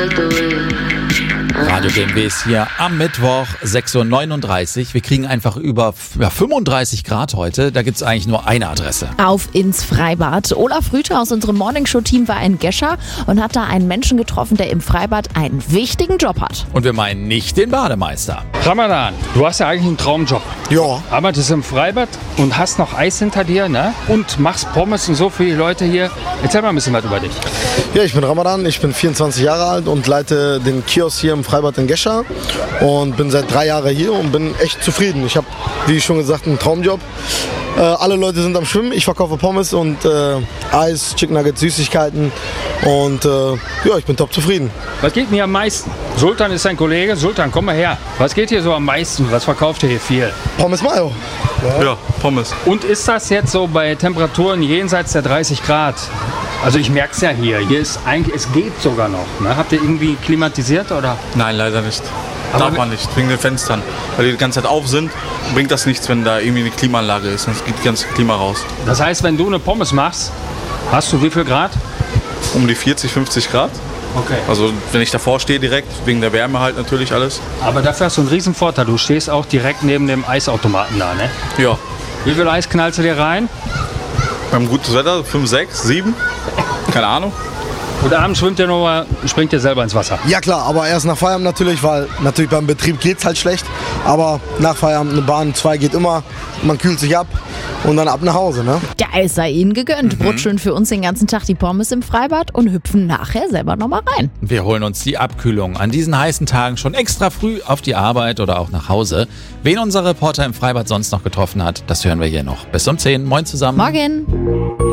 Radio BMW ist hier am Mittwoch, 6.39 Uhr. Wir kriegen einfach über 35 Grad heute. Da gibt es eigentlich nur eine Adresse. Auf ins Freibad. Olaf Rüther aus unserem Morningshow-Team war in Gescher und hat da einen Menschen getroffen, der im Freibad einen wichtigen Job hat. Und wir meinen nicht den Bademeister. Ramadan, du hast ja eigentlich einen Traumjob. Ja. Arbeitest im Freibad und hast noch Eis hinter dir, ne? Und machst Pommes und so für die Leute hier. Erzähl mal ein bisschen was über dich. Ja, ich bin Ramadan, ich bin 24 Jahre alt und leite den Kiosk hier im Freibad in Gescher und bin seit 3 Jahren hier und bin echt zufrieden. Ich habe, wie schon gesagt, einen Traumjob. Alle Leute sind am Schwimmen, ich verkaufe Pommes und Eis, Chicken Nuggets, Süßigkeiten und ja, ich bin top zufrieden. Was geht mir am meisten? Sultan ist dein Kollege. Sultan, komm mal her. Was geht hier so am meisten? Was verkauft ihr hier viel? Pommes Mayo. Ja, Pommes. Und ist das jetzt so bei Temperaturen jenseits der 30 Grad? Also ich merke es ja hier. Hier ist eigentlich, es geht sogar noch. Ne? Habt ihr irgendwie klimatisiert oder? Nein, leider nicht. Aber Darf man nicht, wegen den Fenstern. Weil die die ganze Zeit auf sind, bringt das nichts, wenn da irgendwie eine Klimaanlage ist. Dann geht das ganze Klima raus. Das heißt, wenn du eine Pommes machst, hast du wie viel Grad? Um die 40, 50 Grad. Okay. Also wenn ich davor stehe direkt, wegen der Wärme halt natürlich alles. Aber dafür hast du einen riesen Vorteil. Du stehst auch direkt neben dem Eisautomaten da, ne? Ja, Wie viel Eis knallst du dir rein? beim gutes Wetter 5, 6, 7. Keine Ahnung. Und abends springt ihr selber ins Wasser. Ja klar, aber erst nach Feierabend natürlich, weil natürlich beim Betrieb geht es halt schlecht. Aber nach Feierabend eine Bahn 2 geht immer, man kühlt sich ab und dann ab nach Hause, ne? Der Eis sei ihnen gegönnt. Brutscheln für uns den ganzen Tag die Pommes im Freibad und hüpfen nachher selber nochmal rein. Wir holen uns die Abkühlung an diesen heißen Tagen schon extra früh auf die Arbeit oder auch nach Hause. Wen unser Reporter im Freibad sonst noch getroffen hat, das hören wir hier noch. Bis um 10. Moin zusammen. Morgen.